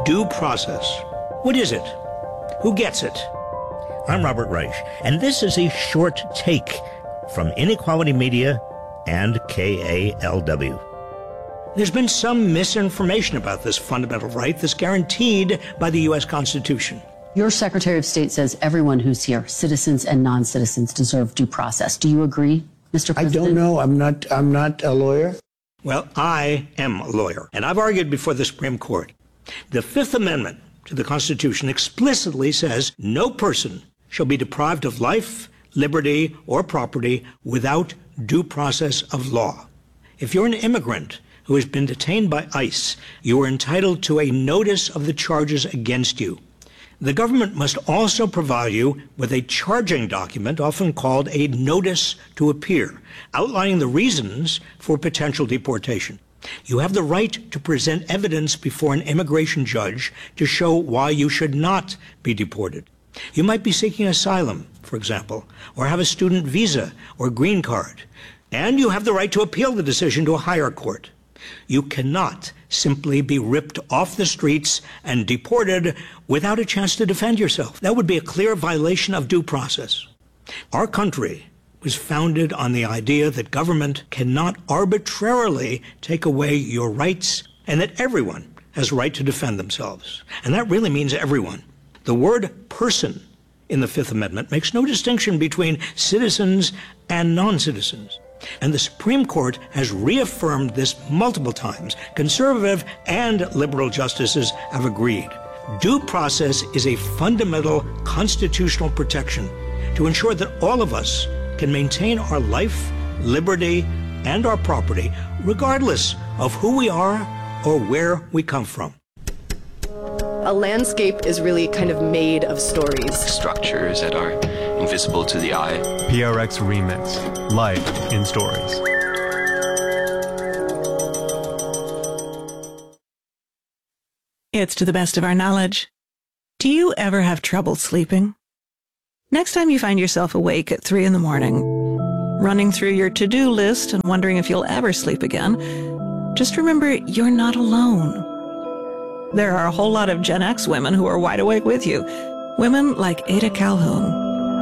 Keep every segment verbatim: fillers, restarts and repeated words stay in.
Due process. What is it? Who gets it? I'm Robert Reich, and this is a short take from Inequality Media and K A L W. There's been some misinformation about this fundamental right that's guaranteed by the U S Constitution. Your Secretary of State says everyone who's here, citizens and non-citizens, deserve due process. Do you agree, Mister President? I don't know. I'm not, I'm not a lawyer. Well, I am a lawyer, and I've argued before the Supreme Court. The Fifth Amendment to the Constitution explicitly says no person shall be deprived of life, liberty, or property without due process of law. If you're an immigrant who has been detained by ICE, you are entitled to a notice of the charges against you. The government must also provide you with a charging document, often called a notice to appear, outlining the reasons for potential deportation. You have the right to present evidence before an immigration judge to show why you should not be deported. You might be seeking asylum, for example, or have a student visa or green card, and you have the right to appeal the decision to a higher court. You cannot simply be ripped off the streets and deported without a chance to defend yourself. That would be a clear violation of due process. Our country was founded on the idea that government cannot arbitrarily take away your rights and that everyone has a right to defend themselves. And that really means everyone. The word person in the Fifth Amendment makes no distinction between citizens and non-citizens. And the Supreme Court has reaffirmed this multiple times. Conservative and liberal justices have agreed. Due process is a fundamental constitutional protection to ensure that all of us can maintain our life, liberty, and our property, regardless of who we are or where we come from. A landscape is really kind of made of stories. Structures that are invisible to the eye. P R X Remix, Life in Stories. It's to the best of our knowledge. Do you ever have trouble sleeping? Next time you find yourself awake at three in the morning, running through your to-do list and wondering if you'll ever sleep again, just remember you're not alone. There are a whole lot of Gen X women who are wide awake with you. Women like Ada Calhoun.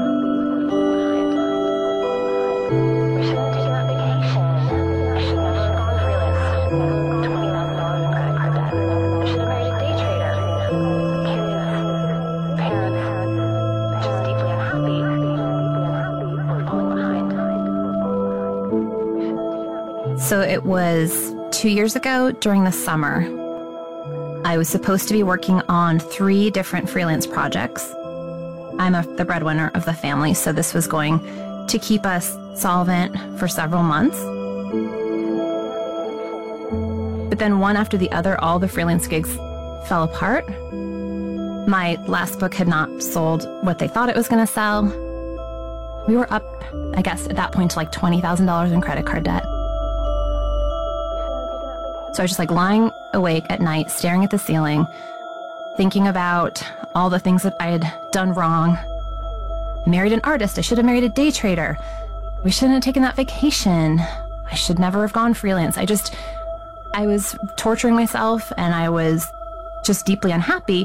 So it was two years ago during the summer. I was supposed to be working on three different freelance projects. I'm a, the breadwinner of the family, so this was going to keep us solvent for several months. But then one after the other, all the freelance gigs fell apart. My last book had not sold what they thought it was going to sell. We were up, I guess, at that point to like twenty thousand dollars in credit card debt. So I was just like lying awake at night, staring at the ceiling, thinking about all the things that I had done wrong. I married an artist. I should have married a day trader. We shouldn't have taken that vacation. I should never have gone freelance. I just, I was torturing myself and I was just deeply unhappy.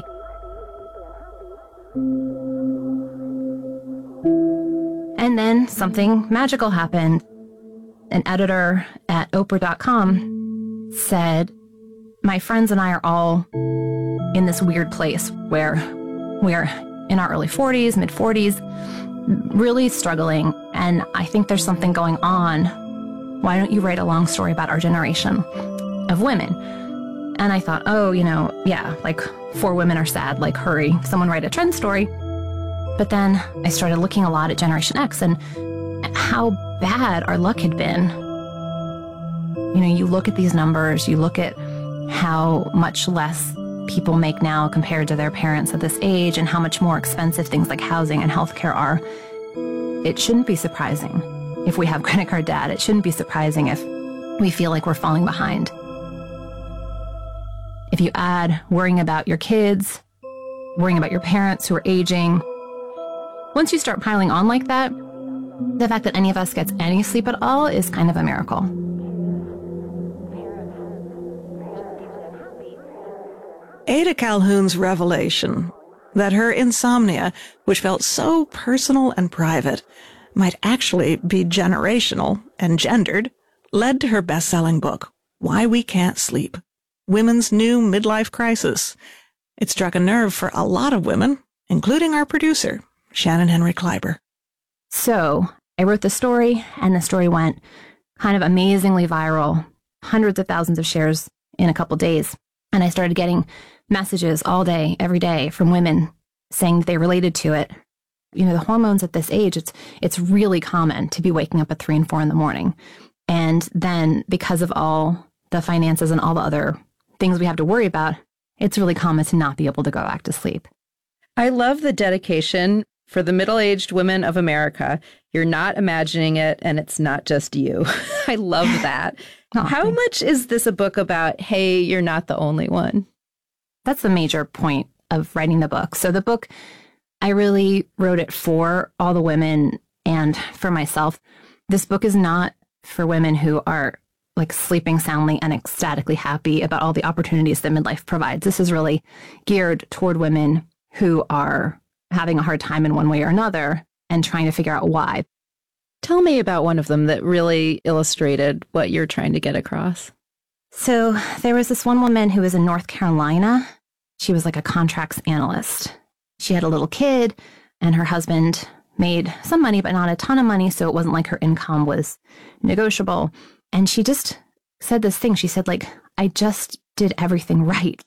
And then something magical happened. An editor at Oprah dot com said, my friends and I are all in this weird place where we're in our early forties, mid forties, really struggling. And I think there's something going on. Why don't you write a long story about our generation of women? And I thought, oh, you know, yeah, like four women are sad, like hurry, someone write a trend story. But then I started looking a lot at Generation X and how bad our luck had been. You know, you look at these numbers, you look at how much less people make now compared to their parents at this age and how much more expensive things like housing and healthcare are. It shouldn't be surprising if we have credit card debt. It shouldn't be surprising if we feel like we're falling behind. If you add worrying about your kids, worrying about your parents who are aging, once you start piling on like that, the fact that any of us gets any sleep at all is kind of a miracle. Ada Calhoun's revelation that her insomnia, which felt so personal and private, might actually be generational and gendered, led to her best-selling book, Why We Can't Sleep, Women's New Midlife Crisis. It struck a nerve for a lot of women, including our producer, Shannon Henry Kleiber. So I wrote the story, and the story went kind of amazingly viral, hundreds of thousands of shares in a couple days. And I started getting messages all day, every day from women saying that they related to it. You know, the hormones at this age, it's it's really common to be waking up at three and four in the morning. And then because of all the finances and all the other things we have to worry about, it's really common to not be able to go back to sleep. I love the dedication for the middle-aged women of America. You're not imagining it, and it's not just you. I love that. Oh, How thanks. much is this a book about, hey, you're not the only one? That's the major point of writing the book. So the book, I really wrote it for all the women and for myself. This book is not for women who are like sleeping soundly and ecstatically happy about all the opportunities that midlife provides. This is really geared toward women who are having a hard time in one way or another and trying to figure out why. Tell me about one of them that really illustrated what you're trying to get across. So there was this one woman who was in North Carolina. She was like a contracts analyst. She had a little kid, and her husband made some money, but not a ton of money. So it wasn't like her income was negotiable. And she just said this thing. She said, like, I just did everything right.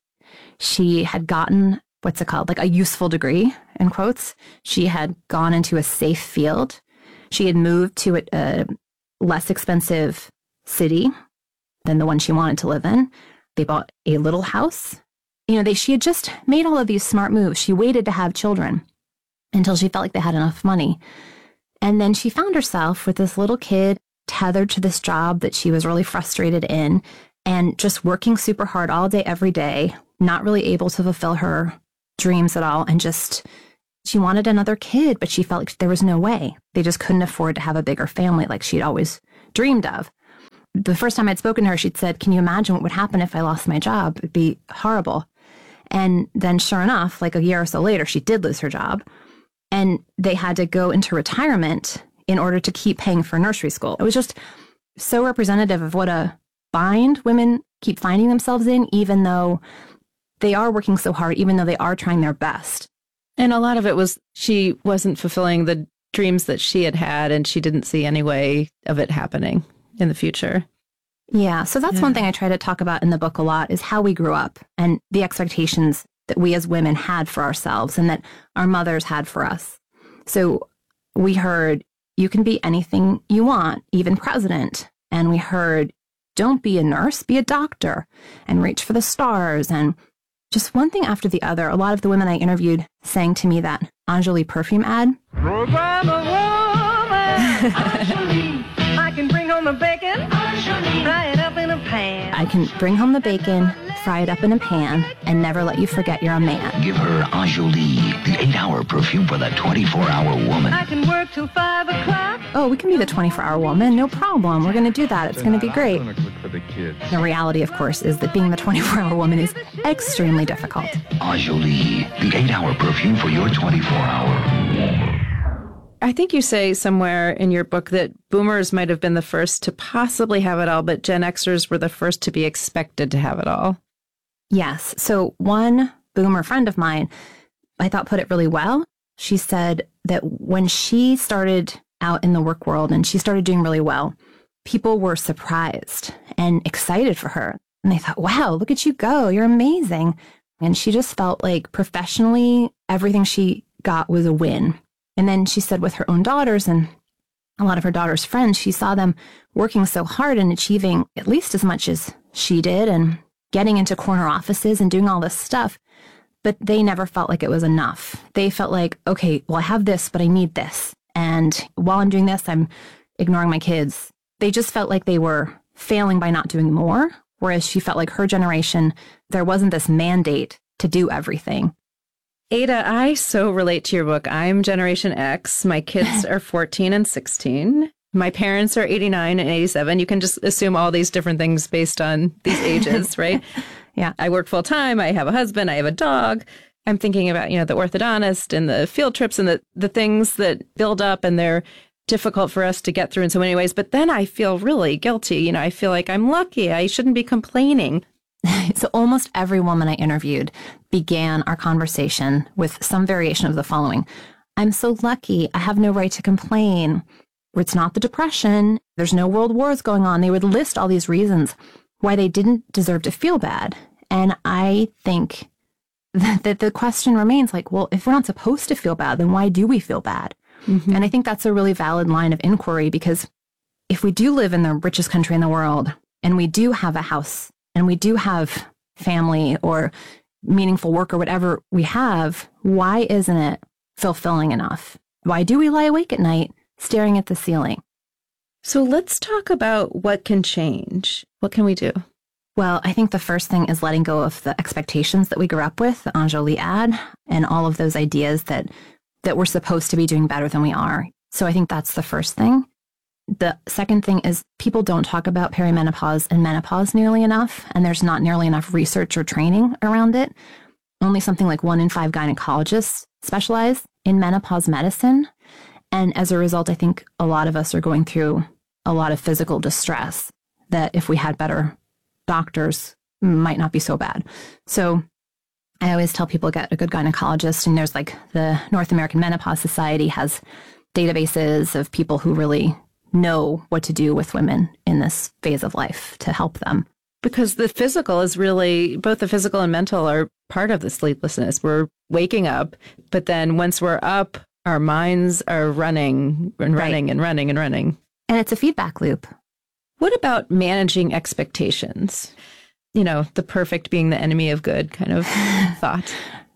She had gotten, what's it called? Like a useful degree, in quotes. She had gone into a safe field. She had moved to a, a less expensive city than the one she wanted to live in. They bought a little house. You know, they, she had just made all of these smart moves. She waited to have children until she felt like they had enough money. And then she found herself with this little kid tethered to this job that she was really frustrated in and just working super hard all day, every day, not really able to fulfill her dreams at all. And just, she wanted another kid, but she felt like there was no way. They just couldn't afford to have a bigger family like she'd always dreamed of. The first time I'd spoken to her, she'd said, can you imagine what would happen if I lost my job? It'd be horrible. And then sure enough, like a year or so later, she did lose her job. And they had to go into retirement in order to keep paying for nursery school. It was just so representative of what a bind women keep finding themselves in, even though they are working so hard, even though they are trying their best. And a lot of it was she wasn't fulfilling the dreams that she had had, and she didn't see any way of it happening in the future. Yeah, so that's Yeah. one thing I try to talk about in the book a lot is how we grew up and the expectations that we as women had for ourselves and that our mothers had for us. So we heard, you can be anything you want, even president. And we heard, don't be a nurse, be a doctor and reach for the stars. And just one thing after the other, a lot of the women I interviewed saying to me that Anjali perfume ad. I can bring home the bacon, fry it up in a pan. I can bring home the bacon, fry it up in a pan, and never let you forget you're a man. Give her Anjali, the eight-hour perfume for the twenty-four hour woman. I can work till five o'clock. Oh, we can be the twenty-four hour woman. No problem. We're going to do that. It's going to be great. The reality, of course, is that being the twenty-four hour woman is extremely difficult. Anjali, the eight-hour perfume for your twenty-four hour. I think you say somewhere in your book that boomers might have been the first to possibly have it all, but Gen Xers were the first to be expected to have it all. Yes. So one boomer friend of mine, I thought put it really well. She said that when she started out in the work world and she started doing really well, people were surprised and excited for her. And they thought, wow, look at you go. You're amazing. And she just felt like professionally, everything she got was a win. And then she said with her own daughters and a lot of her daughter's friends, she saw them working so hard and achieving at least as much as she did and getting into corner offices and doing all this stuff. But they never felt like it was enough. They felt like, okay, well, I have this, but I need this. And while I'm doing this, I'm ignoring my kids. They just felt like they were failing by not doing more. Whereas she felt like her generation, there wasn't this mandate to do everything. Ada, I so relate to your book. I'm Generation X. My kids are fourteen and sixteen. My parents are eighty-nine and eighty-seven. You can just assume all these different things based on these ages, right? Yeah. I work full time. I have a husband. I have a dog. I'm thinking about, you know, the orthodontist and the field trips and the, the things that build up, and they're difficult for us to get through in so many ways. But then I feel really guilty. You know, I feel like I'm lucky. I shouldn't be complaining. So almost every woman I interviewed began our conversation with some variation of the following. I'm so lucky. I have no right to complain. It's not the Depression. There's no world wars going on. They would list all these reasons why they didn't deserve to feel bad. And I think that, that the question remains like, well, if we're not supposed to feel bad, then why do we feel bad? Mm-hmm. And I think that's a really valid line of inquiry, because if we do live in the richest country in the world, and we do have a house, and we do have family or meaningful work or whatever we have, why isn't it fulfilling enough? Why do we lie awake at night staring at the ceiling? So let's talk about what can change. What can we do? Well, I think the first thing is letting go of the expectations that we grew up with, the Anjali ad, and all of those ideas that that we're supposed to be doing better than we are. So I think that's the first thing. The second thing is people don't talk about perimenopause and menopause nearly enough, and there's not nearly enough research or training around it. Only something like one in five gynecologists specialize in menopause medicine. And as a result, I think a lot of us are going through a lot of physical distress that if we had better doctors might not be so bad. So I always tell people get a good gynecologist, and there's like the North American Menopause Society has databases of people who really know what to do with women in this phase of life to help them. Because the physical is really, both the physical and mental are part of the sleeplessness. We're waking up, but then once we're up, our minds are running and running right. and running and running. And it's a feedback loop. What about managing expectations? You know, the perfect being the enemy of good kind of thought.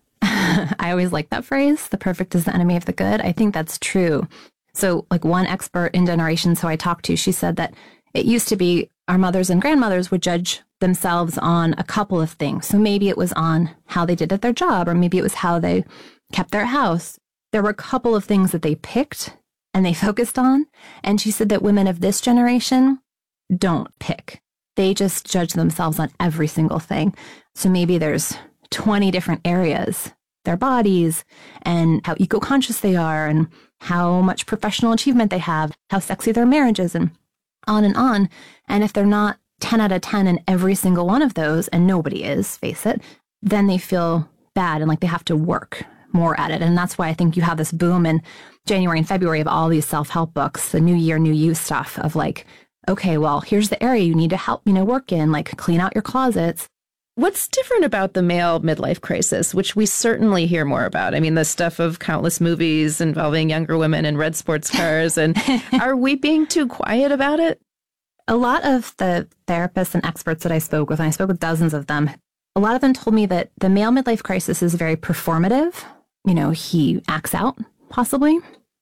I always like that phrase, the perfect is the enemy of the good. I think that's true. So like one expert in generations who I talked to, she said that it used to be our mothers and grandmothers would judge themselves on a couple of things. So maybe it was on how they did at their job, or maybe it was how they kept their house. There were a couple of things that they picked and they focused on. And she said that women of this generation don't pick. They just judge themselves on every single thing. So maybe there's twenty different areas, their bodies and how eco-conscious they are and how much professional achievement they have, how sexy their marriage is, and on and on. And if they're not ten out of ten in every single one of those, and nobody is, face it, then they feel bad and like they have to work more at it. And that's why I think you have this boom in January and February of all these self-help books, the new year, new you stuff of like, okay, well, here's the area you need to help, you know, work in, like clean out your closets. What's different about the male midlife crisis, which we certainly hear more about? I mean, the stuff of countless movies involving younger women in red sports cars. And are we being too quiet about it? A lot of the therapists and experts that I spoke with, and I spoke with dozens of them, a lot of them told me that the male midlife crisis is very performative. You know, he acts out, possibly.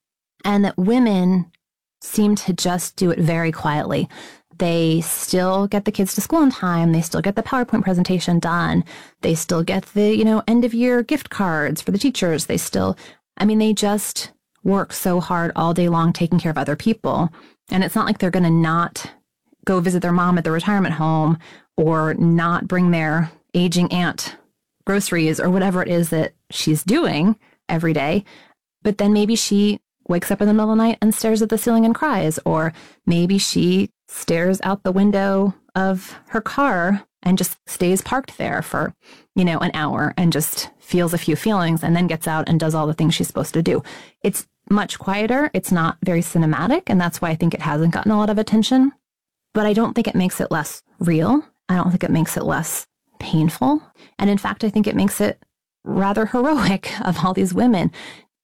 And that women seem to just do it very quietly. They still get the kids to school on time. They still get the PowerPoint presentation done. They still get the, you know, end of year gift cards for the teachers. They still, I mean, they just work so hard all day long taking care of other people. And it's not like they're going to not go visit their mom at the retirement home or not bring their aging aunt groceries or whatever it is that she's doing every day. But then maybe she wakes up in the middle of the night and stares at the ceiling and cries, or maybe she stares out the window of her car and just stays parked there for, you know, an hour and just feels a few feelings and then gets out and does all the things she's supposed to do. It's much quieter. It's not very cinematic. And that's why I think it hasn't gotten a lot of attention. But I don't think it makes it less real. I don't think it makes it less painful. And in fact, I think it makes it rather heroic of all these women.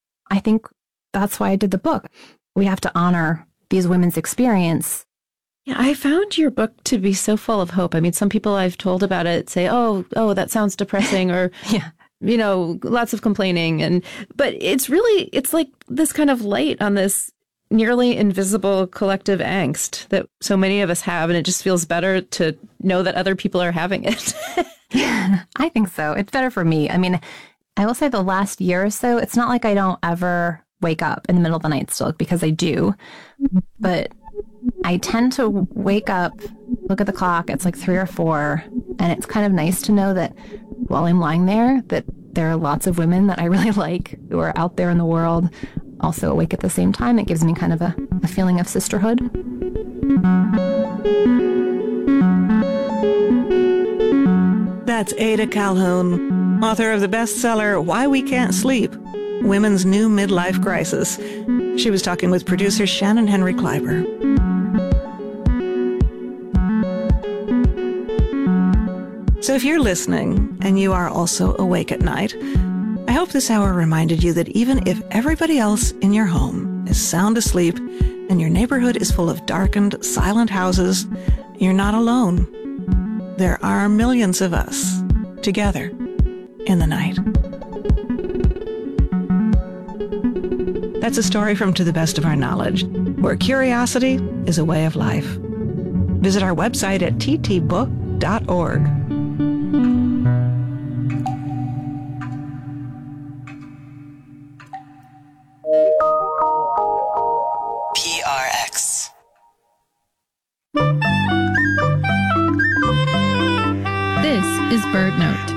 I think that's why I did the book. We have to honor these women's experience. Yeah, I found your book to be so full of hope. I mean, some people I've told about it say, oh, oh, that sounds depressing, or, yeah, you know, lots of complaining. And but it's really, it's like this kind of light on this nearly invisible collective angst that so many of us have. And it just feels better to know that other people are having it. Yeah, I think so. It's better for me. I mean, I will say the last year or so, it's not like I don't ever wake up in the middle of the night still, because I do. But I tend to wake up, look at the clock, it's like three or four, and it's kind of nice to know that while I'm lying there, that there are lots of women that I really like who are out there in the world, also awake at the same time. It gives me kind of a, a feeling of sisterhood. That's Ada Calhoun, author of the bestseller Why We Can't Sleep, Women's New Midlife Crisis. She was talking with producer Shannon Henry Kleiber. So if you're listening and you are also awake at night, I hope this hour reminded you that even if everybody else in your home is sound asleep and your neighborhood is full of darkened, silent houses, you're not alone. There are millions of us together in the night. That's a story from To the Best of Our Knowledge, where curiosity is a way of life. Visit our website at t t book dot org. P R X. This is BirdNote.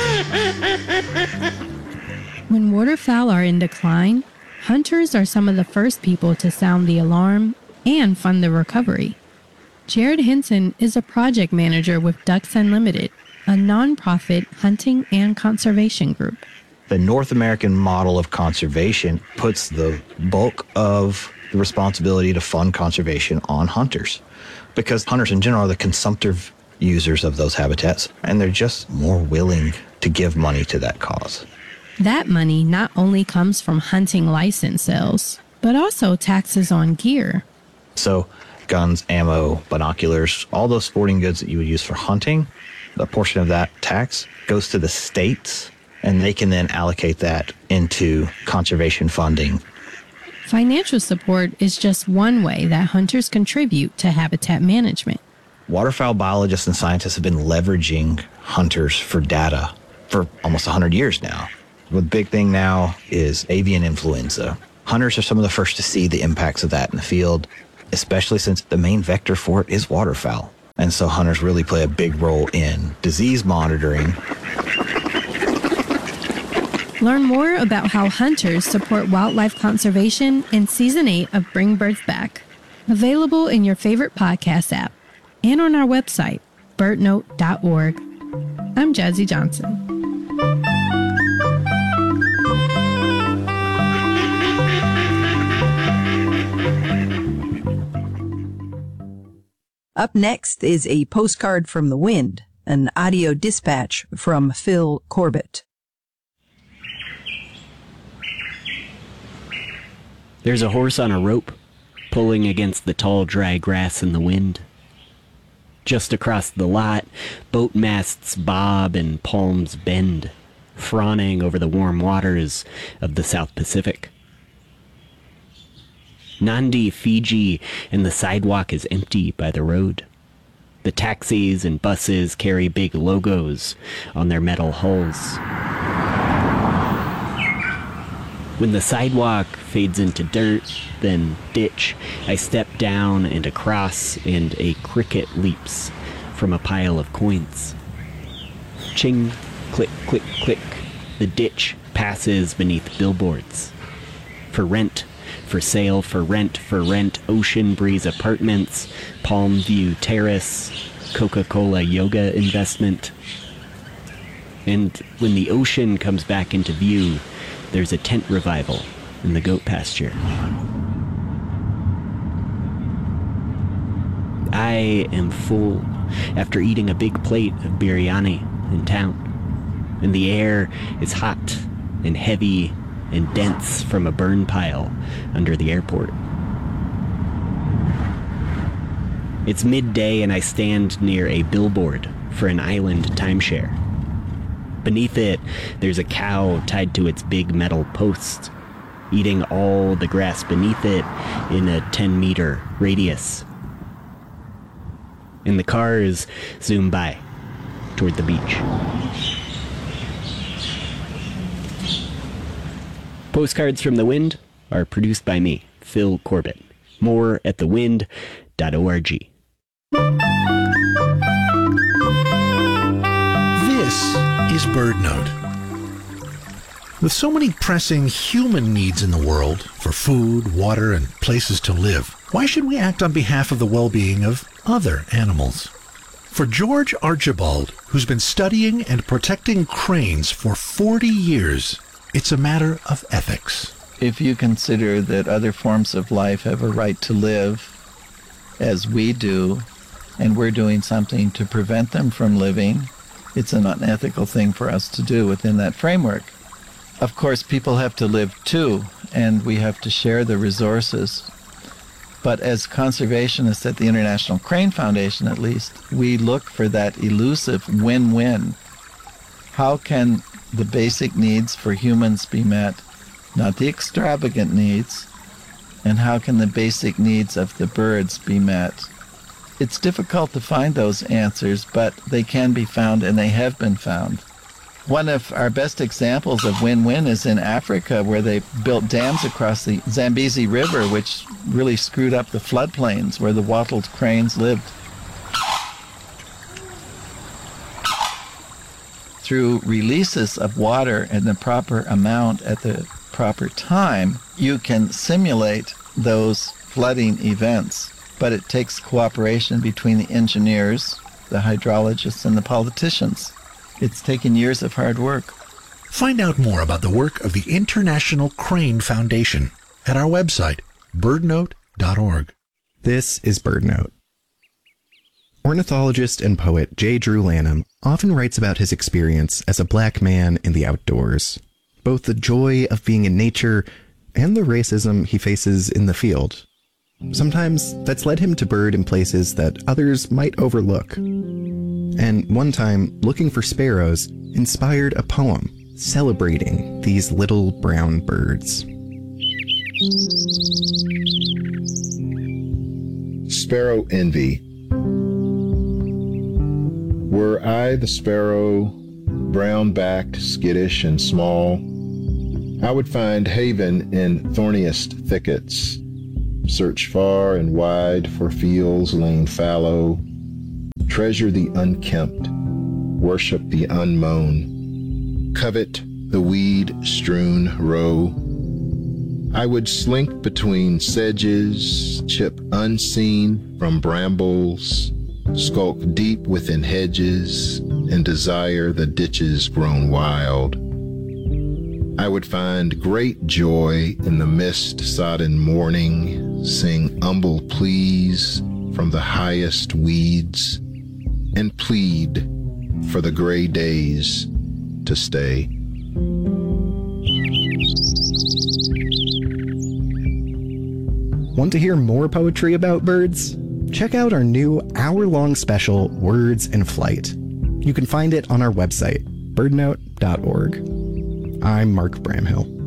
When waterfowl are in decline, hunters are some of the first people to sound the alarm and fund the recovery. Jared Henson is a project manager with Ducks Unlimited, a nonprofit hunting and conservation group. The North American model of conservation puts the bulk of the responsibility to fund conservation on hunters, because hunters in general are the consumptive users of those habitats, and they're just more willing to give money to that cause. That money not only comes from hunting license sales, but also taxes on gear. So guns, ammo, binoculars, all those sporting goods that you would use for hunting, a portion of that tax goes to the states, and they can then allocate that into conservation funding. Financial support is just one way that hunters contribute to habitat management. Waterfowl biologists and scientists have been leveraging hunters for data for almost one hundred years now. The big thing now is avian influenza. Hunters are some of the first to see the impacts of that in the field, especially since the main vector for it is waterfowl. And so hunters really play a big role in disease monitoring. Learn more about how hunters support wildlife conservation in Season eight of Bring Birds Back. Available in your favorite podcast app and on our website, bird note dot org. I'm Jazzy Johnson. Up next is a postcard from the wind, an audio dispatch from Phil Corbett. There's a horse on a rope, pulling against the tall, dry grass in the wind. Just across the lot, boat masts bob and palms bend, fawning over the warm waters of the South Pacific. Nandi, Fiji, and the sidewalk is empty by the road. The taxis and buses carry big logos on their metal hulls. When the sidewalk fades into dirt, then ditch, I step down and across, and a cricket leaps from a pile of coins. Ching, click, click, click. The ditch passes beneath billboards. For rent, for sale, for rent, for rent, Ocean Breeze Apartments, Palm View Terrace, Coca-Cola Yoga Investment. And when the ocean comes back into view, there's a tent revival in the goat pasture. I am full after eating a big plate of biryani in town, and the air is hot and heavy and dense from a burn pile under the airport. It's midday and I stand near a billboard for an island timeshare. Beneath it, there's a cow tied to its big metal post, eating all the grass beneath it in a ten meter radius. And the cars zoom by toward the beach. Postcards from the Wind are produced by me, Phil Corbett. More at the wind dot org. This is BirdNote. With so many pressing human needs in the world for food, water, and places to live, why should we act on behalf of the well-being of other animals? For George Archibald, who's been studying and protecting cranes for forty years, it's a matter of ethics. If you consider that other forms of life have a right to live as we do, and we're doing something to prevent them from living, it's an unethical thing for us to do within that framework. Of course, people have to live too, and we have to share the resources. But as conservationists at the International Crane Foundation, at least, we look for that elusive win-win. How can the basic needs for humans be met, not the extravagant needs, and how can the basic needs of the birds be met? It's difficult to find those answers, but they can be found, and they have been found. One of our best examples of win-win is in Africa, where they built dams across the Zambezi River, which really screwed up the floodplains where the wattled cranes lived. Through releases of water in the proper amount at the proper time, you can simulate those flooding events. But it takes cooperation between the engineers, the hydrologists, and the politicians. It's taken years of hard work. Find out more about the work of the International Crane Foundation at our website, bird note dot org. This is BirdNote. Ornithologist and poet J. Drew Lanham often writes about his experience as a black man in the outdoors, both the joy of being in nature and the racism he faces in the field. Sometimes that's led him to bird in places that others might overlook. And one time, looking for sparrows inspired a poem celebrating these little brown birds. Sparrow Envy. Were I the sparrow, brown-backed, skittish, and small, I would find haven in thorniest thickets, search far and wide for fields lain fallow, treasure the unkempt, worship the unmown, covet the weed-strewn row. I would slink between sedges, chip unseen from brambles, skulk deep within hedges, and desire the ditches grown wild. I would find great joy in the mist-sodden morning, sing humble pleas from the highest weeds, and plead for the gray days to stay. Want to hear more poetry about birds? Check out our new hour-long special, Words in Flight. You can find it on our website, bird note dot org. I'm Mark Bramhill.